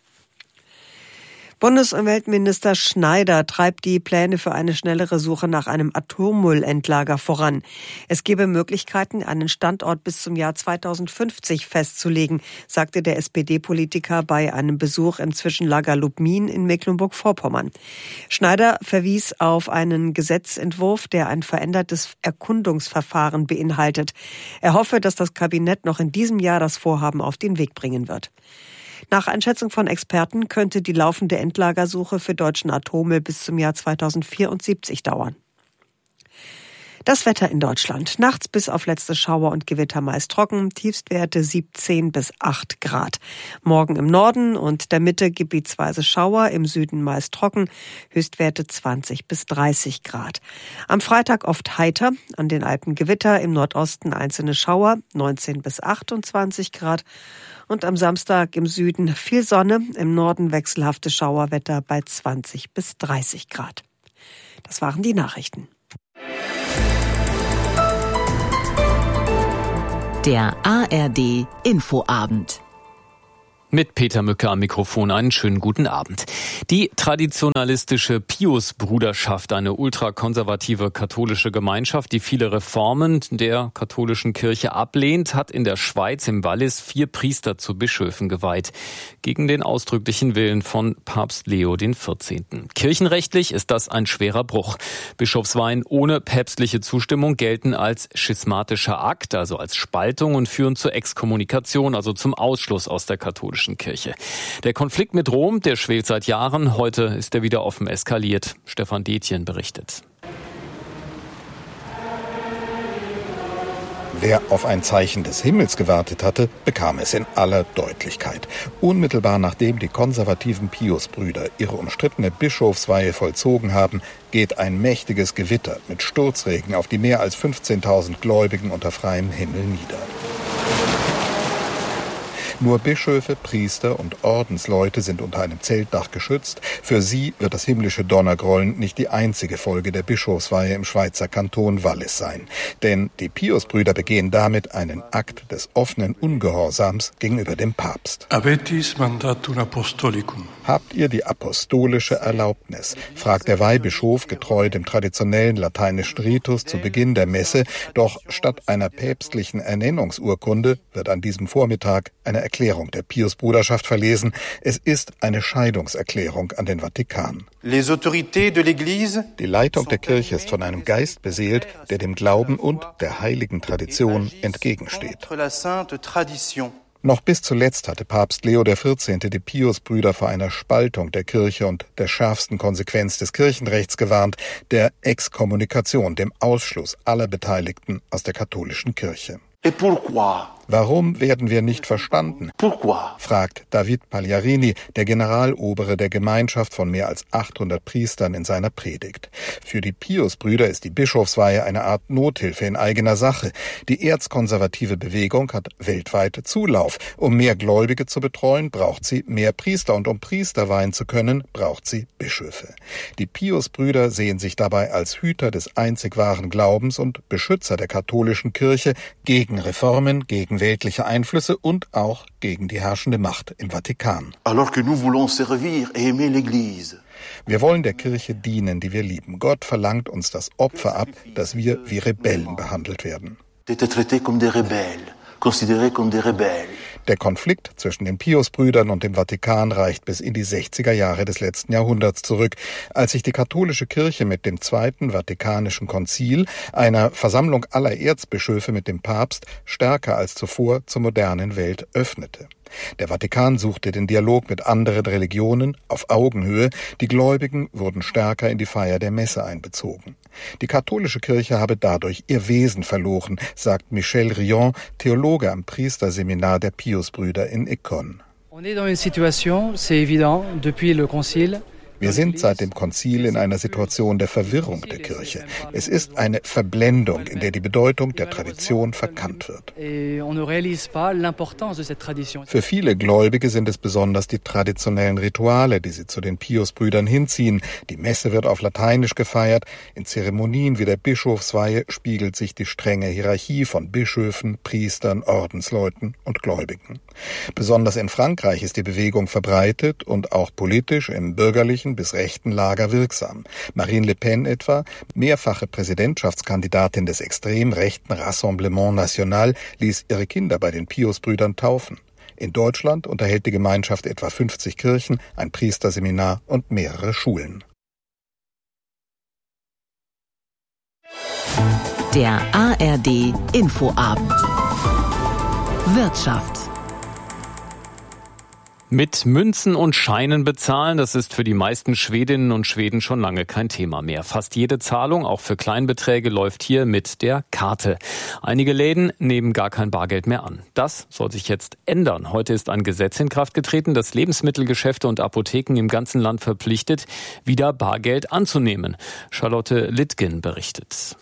Bundesumweltminister Schneider treibt die Pläne für eine schnellere Suche nach einem Atommüllendlager voran. Es gebe Möglichkeiten, einen Standort bis zum Jahr 2050 festzulegen, sagte der SPD-Politiker bei einem Besuch im Zwischenlager Lubmin in Mecklenburg-Vorpommern. Schneider verwies auf einen Gesetzentwurf, der ein verändertes Erkundungsverfahren beinhaltet. Er hoffe, dass das Kabinett noch in diesem Jahr das Vorhaben auf den Weg bringen wird. Nach Einschätzung von Experten könnte die laufende Endlagersuche für deutschen Atommüll bis zum Jahr 2074 dauern. Das Wetter in Deutschland. Nachts bis auf letzte Schauer und Gewitter meist trocken, Tiefstwerte 17 bis 8 Grad. Morgen im Norden und der Mitte gebietsweise Schauer, im Süden meist trocken, Höchstwerte 20 bis 30 Grad. Am Freitag oft heiter, an den Alpen Gewitter, im Nordosten einzelne Schauer, 19 bis 28 Grad. Und am Samstag im Süden viel Sonne, im Norden wechselhafte Schauerwetter bei 20 bis 30 Grad. Das waren die Nachrichten. Der ARD Infoabend. Mit Peter Mücke am Mikrofon einen schönen guten Abend. Die traditionalistische Pius-Bruderschaft, eine ultrakonservative katholische Gemeinschaft, die viele Reformen der katholischen Kirche ablehnt, hat in der Schweiz im Wallis 4 Priester zu Bischöfen geweiht, gegen den ausdrücklichen Willen von Papst Leo XIV. Kirchenrechtlich ist das ein schwerer Bruch. Bischofsweihen ohne päpstliche Zustimmung gelten als schismatischer Akt, also als Spaltung, und führen zur Exkommunikation, also zum Ausschluss aus der katholischen Kirche. Der Konflikt mit Rom, der schwelt seit Jahren. Heute ist er wieder offen eskaliert. Stefan Detjen berichtet. Wer auf ein Zeichen des Himmels gewartet hatte, bekam es in aller Deutlichkeit. Unmittelbar nachdem die konservativen Pius-Brüder ihre umstrittene Bischofsweihe vollzogen haben, geht ein mächtiges Gewitter mit Sturzregen auf die mehr als 15.000 Gläubigen unter freiem Himmel nieder. Nur Bischöfe, Priester und Ordensleute sind unter einem Zeltdach geschützt. Für sie wird das himmlische Donnergrollen nicht die einzige Folge der Bischofsweihe im Schweizer Kanton Wallis sein. Denn die Pius-Brüder begehen damit einen Akt des offenen Ungehorsams gegenüber dem Papst. Avetis mandatum apostolicum. Habt ihr die apostolische Erlaubnis? Fragt der Weihbischof getreu dem traditionellen lateinischen Ritus zu Beginn der Messe. Doch statt einer päpstlichen Ernennungsurkunde wird an diesem Vormittag eine Erklärung der Pius-Bruderschaft verlesen. Es ist eine Scheidungserklärung an den Vatikan. Die Leitung der Kirche ist von einem Geist beseelt, der dem Glauben und der heiligen Tradition entgegensteht. Noch bis zuletzt hatte Papst Leo XIV. Die Piusbrüder vor einer Spaltung der Kirche und der schärfsten Konsequenz des Kirchenrechts gewarnt, der Exkommunikation, dem Ausschluss aller Beteiligten aus der katholischen Kirche. Et pourquoi? Warum werden wir nicht verstanden? Pourquoi? Fragt David Pagliarini, der Generalobere der Gemeinschaft von mehr als 800 Priestern, in seiner Predigt. Für die Piusbrüder ist die Bischofsweihe eine Art Nothilfe in eigener Sache. Die erzkonservative Bewegung hat weltweit Zulauf. Um mehr Gläubige zu betreuen, braucht sie mehr Priester. Und um Priester weihen zu können, braucht sie Bischöfe. Die Piusbrüder sehen sich dabei als Hüter des einzig wahren Glaubens und Beschützer der katholischen Kirche gegen Reformen, gegen weltliche Einflüsse und auch gegen die herrschende Macht im Vatikan. Alors que nous voulons servir et aimer l'Église. Wir wollen der Kirche dienen, die wir lieben. Gott verlangt uns das Opfer ab, dass wir wie Rebellen behandelt werden. D'être traités comme des rebelles, considérés comme des rebelles. Der Konflikt zwischen den Piusbrüdern und dem Vatikan reicht bis in die 60er Jahre des letzten Jahrhunderts zurück, als sich die katholische Kirche mit dem Zweiten Vatikanischen Konzil, einer Versammlung aller Erzbischöfe mit dem Papst, stärker als zuvor zur modernen Welt öffnete. Der Vatikan suchte den Dialog mit anderen Religionen auf Augenhöhe. Die Gläubigen wurden stärker in die Feier der Messe einbezogen. Die katholische Kirche habe dadurch ihr Wesen verloren, sagt Michel Rion, Theologe am Priesterseminar der Piusbrüder in Écône. Wir sind seit dem Konzil in einer Situation der Verwirrung der Kirche. Es ist eine Verblendung, in der die Bedeutung der Tradition verkannt wird. Für viele Gläubige sind es besonders die traditionellen Rituale, die sie zu den Piusbrüdern hinziehen. Die Messe wird auf Lateinisch gefeiert. In Zeremonien wie der Bischofsweihe spiegelt sich die strenge Hierarchie von Bischöfen, Priestern, Ordensleuten und Gläubigen. Besonders in Frankreich ist die Bewegung verbreitet und auch politisch im bürgerlichen bis rechten Lager wirksam. Marine Le Pen etwa, mehrfache Präsidentschaftskandidatin des extrem rechten Rassemblement National, ließ ihre Kinder bei den Piusbrüdern taufen. In Deutschland unterhält die Gemeinschaft etwa 50 Kirchen, ein Priesterseminar und mehrere Schulen. Der ARD Infoabend. Wirtschaft. Mit Münzen und Scheinen bezahlen, das ist für die meisten Schwedinnen und Schweden schon lange kein Thema mehr. Fast jede Zahlung, auch für Kleinbeträge, läuft hier mit der Karte. Einige Läden nehmen gar kein Bargeld mehr an. Das soll sich jetzt ändern. Heute ist ein Gesetz in Kraft getreten, das Lebensmittelgeschäfte und Apotheken im ganzen Land verpflichtet, wieder Bargeld anzunehmen. Charlotte Littgen berichtet.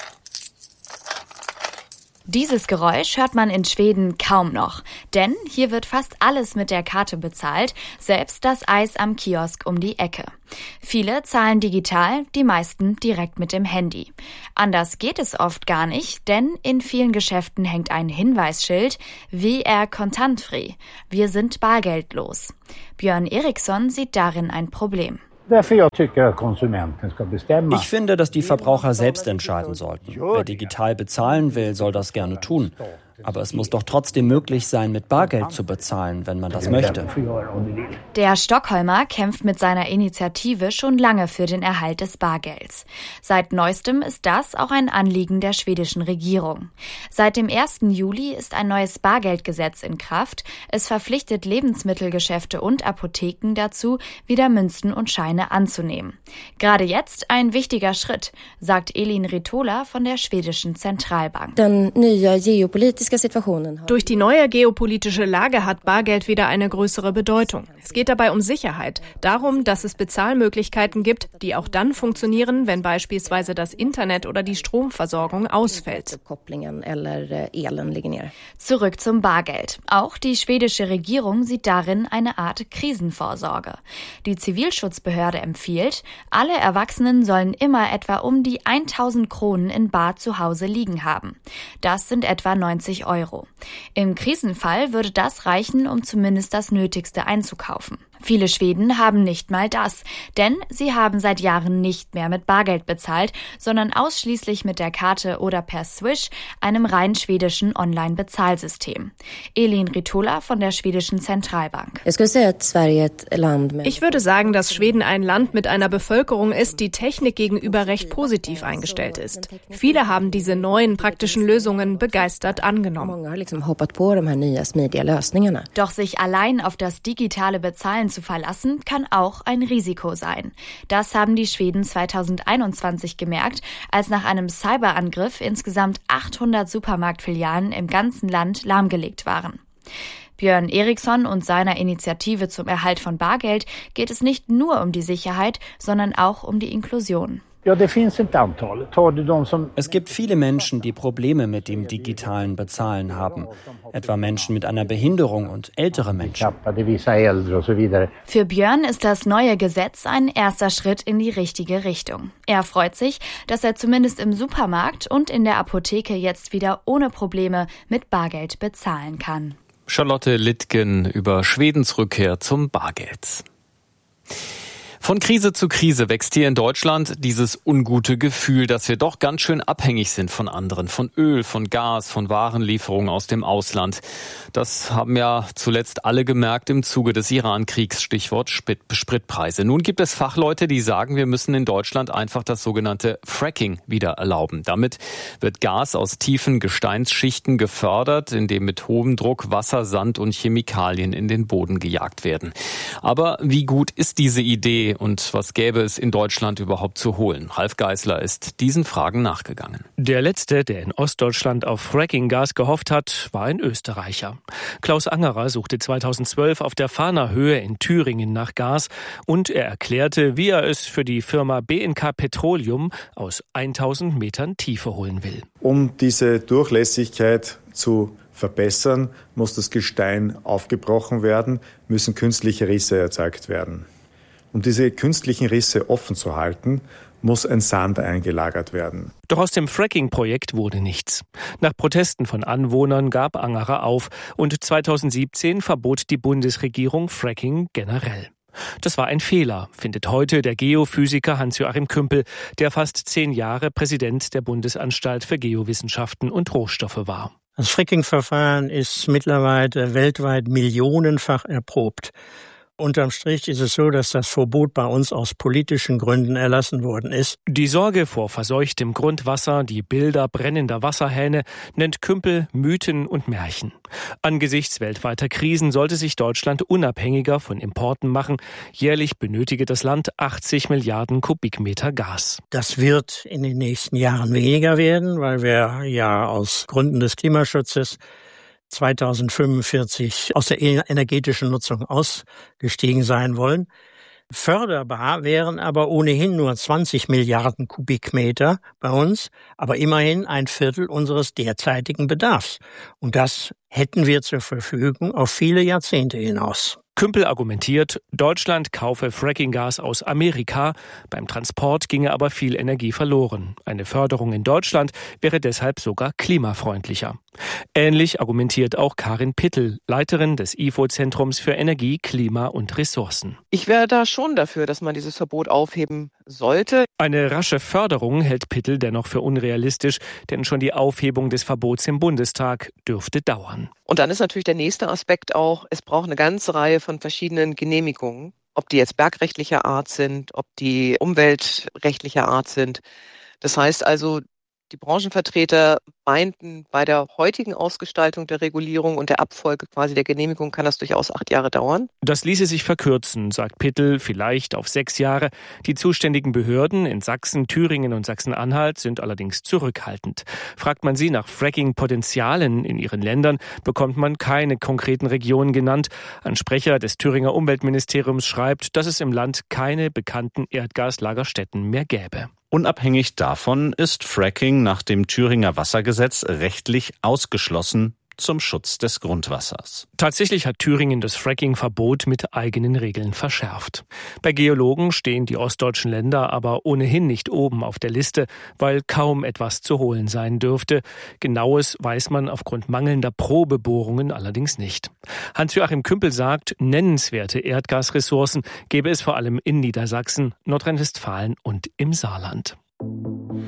Dieses Geräusch hört man in Schweden kaum noch, denn hier wird fast alles mit der Karte bezahlt, selbst das Eis am Kiosk um die Ecke. Viele zahlen digital, die meisten direkt mit dem Handy. Anders geht es oft gar nicht, denn in vielen Geschäften hängt ein Hinweisschild, VR kontantfree, wir sind bargeldlos. Björn Eriksson sieht darin ein Problem. Ich finde, dass die Verbraucher selbst entscheiden sollten. Wer digital bezahlen will, soll das gerne tun. Aber es muss doch trotzdem möglich sein, mit Bargeld zu bezahlen, wenn man das möchte. Der Stockholmer kämpft mit seiner Initiative schon lange für den Erhalt des Bargelds. Seit neuestem ist das auch ein Anliegen der schwedischen Regierung. Seit dem 1. Juli ist ein neues Bargeldgesetz in Kraft. Es verpflichtet Lebensmittelgeschäfte und Apotheken dazu, wieder Münzen und Scheine anzunehmen. Gerade jetzt ein wichtiger Schritt, sagt Elin Ritola von der schwedischen Zentralbank. Durch die neue geopolitische Lage hat Bargeld wieder eine größere Bedeutung. Es geht dabei um Sicherheit, darum, dass es Bezahlmöglichkeiten gibt, die auch dann funktionieren, wenn beispielsweise das Internet oder die Stromversorgung ausfällt. Zurück zum Bargeld. Auch die schwedische Regierung sieht darin eine Art Krisenvorsorge. Die Zivilschutzbehörde empfiehlt, alle Erwachsenen sollen immer etwa um die 1000 Kronen in bar zu Hause liegen haben. Das sind etwa 90 €. Im Krisenfall würde das reichen, um zumindest das Nötigste einzukaufen. Viele Schweden haben nicht mal das, denn sie haben seit Jahren nicht mehr mit Bargeld bezahlt, sondern ausschließlich mit der Karte oder per Swish, einem rein schwedischen Online-Bezahlsystem. Elin Ritola von der schwedischen Zentralbank. Ich würde sagen, dass Schweden ein Land mit einer Bevölkerung ist, die Technik gegenüber recht positiv eingestellt ist. Viele haben diese neuen praktischen Lösungen begeistert angenommen. Doch sich allein auf das digitale Bezahlen zu verlassen, kann auch ein Risiko sein. Das haben die Schweden 2021 gemerkt, als nach einem Cyberangriff insgesamt 800 Supermarktfilialen im ganzen Land lahmgelegt waren. Björn Eriksson und seiner Initiative zum Erhalt von Bargeld geht es nicht nur um die Sicherheit, sondern auch um die Inklusion. Es gibt viele Menschen, die Probleme mit dem digitalen Bezahlen haben, etwa Menschen mit einer Behinderung und ältere Menschen. Für Björn ist das neue Gesetz ein erster Schritt in die richtige Richtung. Er freut sich, dass er zumindest im Supermarkt und in der Apotheke jetzt wieder ohne Probleme mit Bargeld bezahlen kann. Charlotte Littgen über Schwedens Rückkehr zum Bargeld. Von Krise zu Krise wächst hier in Deutschland dieses ungute Gefühl, dass wir doch ganz schön abhängig sind von anderen, von Öl, von Gas, von Warenlieferungen aus dem Ausland. Das haben ja zuletzt alle gemerkt im Zuge des Iran-Kriegs, Stichwort Spritpreise. Nun gibt es Fachleute, die sagen, wir müssen in Deutschland einfach das sogenannte Fracking wieder erlauben. Damit wird Gas aus tiefen Gesteinsschichten gefördert, indem mit hohem Druck Wasser, Sand und Chemikalien in den Boden gejagt werden. Aber wie gut ist diese Idee? Und was gäbe es in Deutschland überhaupt zu holen? Ralf Geisler ist diesen Fragen nachgegangen. Der Letzte, der in Ostdeutschland auf Fracking-Gas gehofft hat, war ein Österreicher. Klaus Angerer suchte 2012 auf der Fahner Höhe in Thüringen nach Gas und er erklärte, wie er es für die Firma BNK Petroleum aus 1000 Metern Tiefe holen will. Um diese Durchlässigkeit zu verbessern, muss das Gestein aufgebrochen werden, müssen künstliche Risse erzeugt werden. Um diese künstlichen Risse offen zu halten, muss ein Sand eingelagert werden. Doch aus dem Fracking-Projekt wurde nichts. Nach Protesten von Anwohnern gab Angerer auf und 2017 verbot die Bundesregierung Fracking generell. Das war ein Fehler, findet heute der Geophysiker Hans-Joachim Kümpel, der fast 10 Jahre Präsident der Bundesanstalt für Geowissenschaften und Rohstoffe war. Das Fracking-Verfahren ist mittlerweile weltweit millionenfach erprobt. Unterm Strich ist es so, dass das Verbot bei uns aus politischen Gründen erlassen worden ist. Die Sorge vor verseuchtem Grundwasser, die Bilder brennender Wasserhähne nennt Kümpel Mythen und Märchen. Angesichts weltweiter Krisen sollte sich Deutschland unabhängiger von Importen machen. Jährlich benötige das Land 80 Milliarden Kubikmeter Gas. Das wird in den nächsten Jahren weniger werden, weil wir ja aus Gründen des Klimaschutzes 2045 aus der energetischen Nutzung ausgestiegen sein wollen. Förderbar wären aber ohnehin nur 20 Milliarden Kubikmeter bei uns, aber immerhin 1/4 unseres derzeitigen Bedarfs. Und das hätten wir zur Verfügung auf viele Jahrzehnte hinaus. Kümpel argumentiert, Deutschland kaufe Frackinggas aus Amerika, beim Transport ginge aber viel Energie verloren. Eine Förderung in Deutschland wäre deshalb sogar klimafreundlicher. Ähnlich argumentiert auch Karin Pittel, Leiterin des IFO-Zentrums für Energie, Klima und Ressourcen. Ich wäre da schon dafür, dass man dieses Verbot aufheben sollte. Eine rasche Förderung hält Pittel dennoch für unrealistisch, denn schon die Aufhebung des Verbots im Bundestag dürfte dauern. Und dann ist natürlich der nächste Aspekt auch, es braucht eine ganze Reihe von verschiedenen Genehmigungen, ob die jetzt bergrechtlicher Art sind, ob die umweltrechtlicher Art sind. Das heißt also, die Branchenvertreter meinten, bei der heutigen Ausgestaltung der Regulierung und der Abfolge quasi der Genehmigung kann das durchaus 8 Jahre dauern. Das ließe sich verkürzen, sagt Pittel, vielleicht auf 6 Jahre. Die zuständigen Behörden in Sachsen, Thüringen und Sachsen-Anhalt sind allerdings zurückhaltend. Fragt man sie nach Fracking-Potenzialen in ihren Ländern, bekommt man keine konkreten Regionen genannt. Ein Sprecher des Thüringer Umweltministeriums schreibt, dass es im Land keine bekannten Erdgaslagerstätten mehr gäbe. Unabhängig davon ist Fracking nach dem Thüringer Wassergesetz rechtlich ausgeschlossen, zum Schutz des Grundwassers. Tatsächlich hat Thüringen das Fracking-Verbot mit eigenen Regeln verschärft. Bei Geologen stehen die ostdeutschen Länder aber ohnehin nicht oben auf der Liste, weil kaum etwas zu holen sein dürfte. Genaues weiß man aufgrund mangelnder Probebohrungen allerdings nicht. Hans-Joachim Kümpel sagt, nennenswerte Erdgasressourcen gäbe es vor allem in Niedersachsen, Nordrhein-Westfalen und im Saarland.